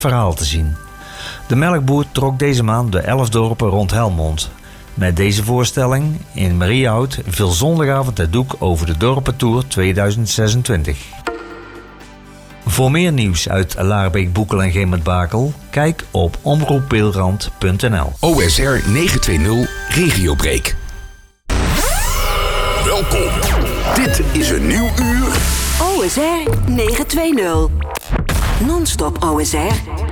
verhaal te zien. De melkboer trok deze maand de 11 dorpen rond Helmond. Met deze voorstelling in Mariehout viel zondagavond het doek over de Dorpentour 2026. Voor meer nieuws uit Laarbeek, Boekel en Gemert-Bakel, kijk op omroeppeelrand.nl. OSR 920 Regiobreak. Welkom. Dit is een nieuw uur. OSR 920. Non-stop OSR